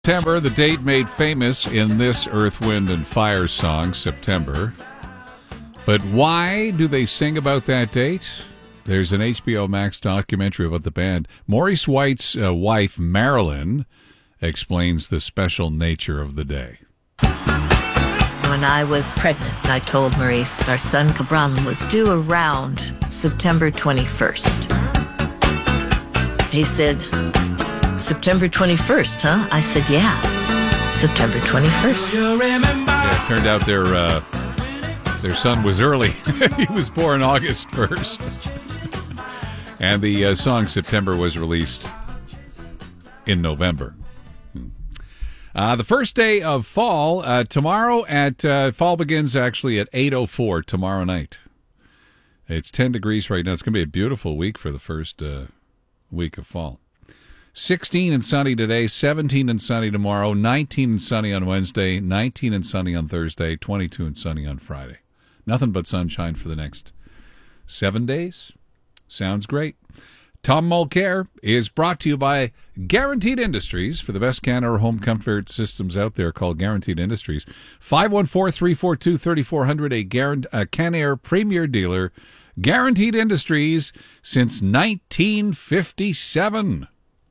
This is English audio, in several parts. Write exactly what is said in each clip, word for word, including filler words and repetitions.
September, the date made famous in this Earth, Wind, and Fire song, September. But why do they sing about that date? There's an H B O Max documentary about the band. Maurice White's uh, wife, Marilyn, explains the special nature of the day. When I was pregnant, I told Maurice our son Cabran was due around September twenty-first. He said, September twenty-first, huh? I said, yeah, September twenty-first. Yeah, it turned out their, uh, their son was early. He was born August first. And the uh, song September was released in November. Uh, the first day of fall, uh, tomorrow at, uh, fall begins actually at eight oh four tomorrow night. It's ten degrees right now. It's going to be a beautiful week for the first uh, week of fall. sixteen and sunny today, seventeen and sunny tomorrow, nineteen and sunny on Wednesday, nineteen and sunny on Thursday, twenty-two and sunny on Friday. Nothing but sunshine for the next seven days. Sounds great. Tom Mulcair is brought to you by Guaranteed Industries. For the best Canada home comfort systems out there, call Guaranteed Industries. five one four, three four two, three four zero zero, a, Guarant- a Canair premier dealer. Guaranteed Industries since nineteen fifty-seven.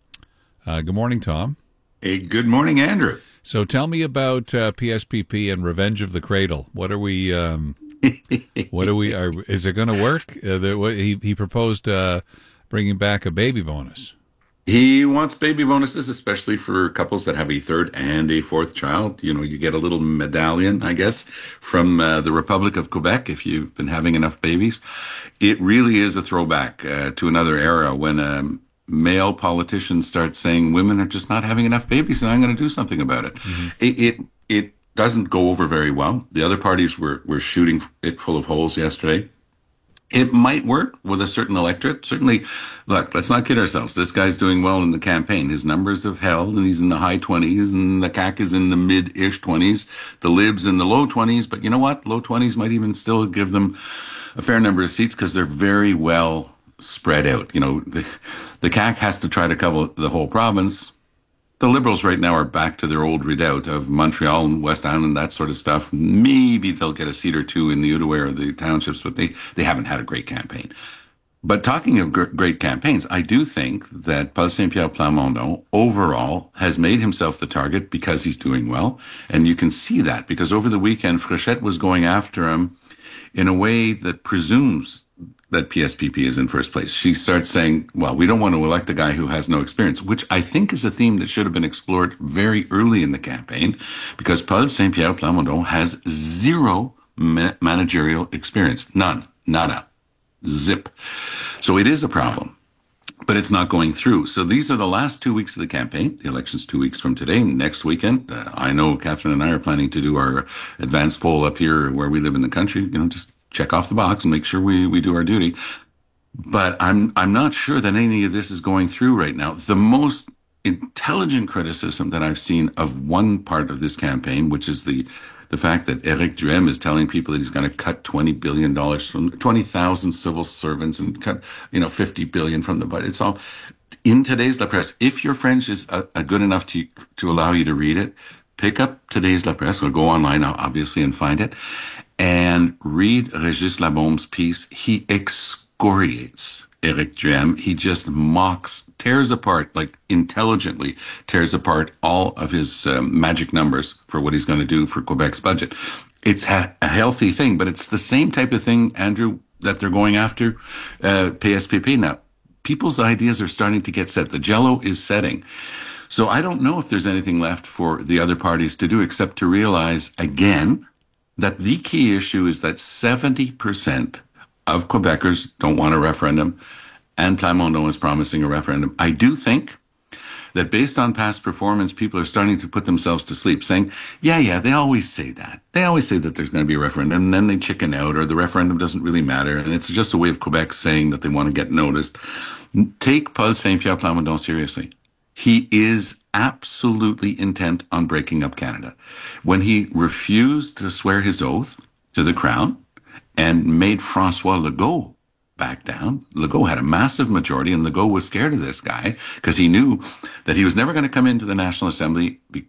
Uh, good morning, Tom. Hey, good morning, Andrew. So tell me about uh, P S P P and Revenge of the Cradle. What are we? Um, what are we? Are, is it going to work? Uh, the, what, he he proposed uh, bringing back a baby bonus. He wants baby bonuses, especially for couples that have a third and a fourth child. You know, you get a little medallion, I guess, from uh, the Republic of Quebec if you've been having enough babies. It really is a throwback uh, to another era when um, male politicians start saying women are just not having enough babies, and I'm going to do something about it. Mm-hmm. It, it it doesn't go over very well. The other parties were were shooting it full of holes yesterday. It might work with a certain electorate. Certainly, look, let's not kid ourselves. This guy's doing well in the campaign. His numbers have held, and he's in the high twenties, and the C A Q is in the mid-ish twenties, the Libs in the low twenties. But you know what? Low twenties might even still give them a fair number of seats because they're very well spread out. You know, the, the C A Q has to try to cover the whole province. The Liberals right now are back to their old redoubt of Montreal and West Island, that sort of stuff. Maybe they'll get a seat or two in the Outaouais or the townships, but they, they haven't had a great campaign. But talking of gr- great campaigns, I do think that Paul Saint-Pierre Plamondon overall has made himself the target because he's doing well. And you can see that because over the weekend, Fréchette was going after him in a way that presumes that P S P P is in first place. She starts saying, well, we don't want to elect a guy who has no experience, which I think is a theme that should have been explored very early in the campaign because Paul Saint-Pierre Plamondon has zero ma- managerial experience. None. Nada. Zip. So it is a problem, but it's not going through. So these are the last two weeks of the campaign. The election's two weeks from today. Next weekend, uh, I know Catherine and I are planning to do our advanced poll up here where we live in the country, you know, just check off the box and make sure we, we do our duty. But I'm I'm not sure that any of this is going through right now. The most intelligent criticism that I've seen of one part of this campaign, which is the the fact that Éric Duhem is telling people that he's going to cut twenty billion dollars from twenty thousand civil servants and cut, you know, fifty billion dollars from the budget. It's all in today's La Presse. If your French is uh, good enough to to allow you to read it, pick up today's La Presse or go online now, obviously, and find it. And read Régis Labombe's piece. He excoriates Éric Duhem. He just mocks, tears apart, like intelligently tears apart all of his um, magic numbers for what he's going to do for Quebec's budget. It's ha- a healthy thing, but it's the same type of thing, Andrew, that they're going after uh, P S P P now. People's ideas are starting to get set. The jello is setting. So I don't know if there's anything left for the other parties to do except to realize again that the key issue is that seventy percent of Quebecers don't want a referendum, and Plamondon is promising a referendum. I do think that based on past performance, people are starting to put themselves to sleep, saying, yeah, yeah, they always say that. They always say that there's going to be a referendum, and then they chicken out, or the referendum doesn't really matter, and it's just a way of Quebec saying that they want to get noticed. Take Paul Saint-Pierre Plamondon seriously. He is absolutely intent on breaking up Canada. When he refused to swear his oath to the crown and made François Legault back down. Legault had a massive majority, and Legault was scared of this guy because he knew that he was never going to come into the National Assembly